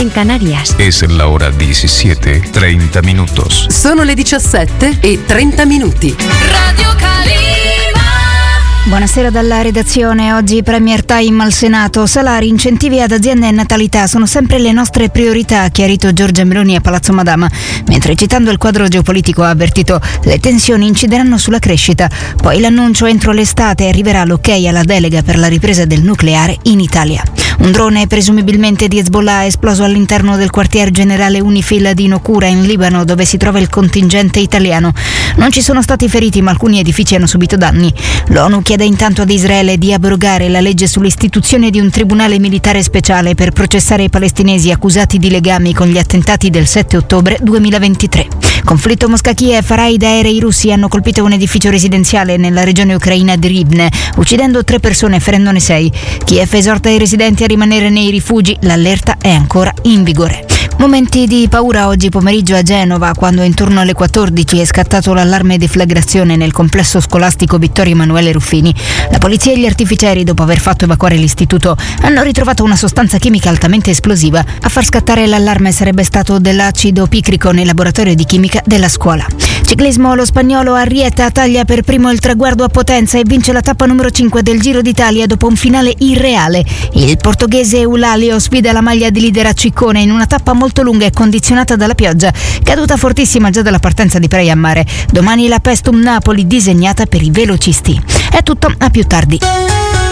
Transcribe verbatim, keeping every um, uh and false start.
en Canarias. Es la hora diecisiete, treinta minutos. Sono le diciassette e trenta minuti. Radio Calima. Buonasera dalla redazione. Oggi Premier Time al Senato. Salari, incentivi ad aziende e natalità sono sempre le nostre priorità, ha chiarito Giorgia Meloni a Palazzo Madama, mentre citando il quadro geopolitico ha avvertito le tensioni incideranno sulla crescita. Poi l'annuncio: entro l'estate arriverà l'ok alla delega per la ripresa del nucleare in Italia. Un drone presumibilmente di Hezbollah è esploso all'interno del quartier generale Unifil di Nocura in Libano, dove si trova il contingente italiano. Non ci sono stati feriti, ma alcuni edifici hanno subito danni. L'ONU chiede intanto ad Israele di abrogare la legge sull'istituzione di un tribunale militare speciale per processare i palestinesi accusati di legami con gli attentati del sette ottobre duemilaventitré. Conflitto Mosca-Kiev, raid aerei russi hanno colpito un edificio residenziale nella regione ucraina di Rivne, uccidendo tre persone e ferendone sei. Kiev esorta i residenti a rimanere nei rifugi, l'allerta è ancora in vigore. Momenti di paura oggi pomeriggio a Genova, quando intorno alle quattordici è scattato l'allarme deflagrazione nel complesso scolastico Vittorio Emanuele Ruffini. La polizia e gli artificieri, dopo aver fatto evacuare l'istituto, hanno ritrovato una sostanza chimica altamente esplosiva. A far scattare l'allarme sarebbe stato dell'acido picrico nel laboratorio di chimica della scuola. Ciclismo, lo spagnolo Arrieta taglia per primo il traguardo a Potenza e vince la tappa numero cinque del Giro d'Italia dopo un finale irreale. Il portoghese Eulalio sfida la maglia di leader a Ciccone in una tappa molto lunga e condizionata dalla pioggia, caduta fortissima già dalla partenza di Preia a Mare. Domani la Pestum Napoli disegnata per i velocisti. È tutto, a più tardi.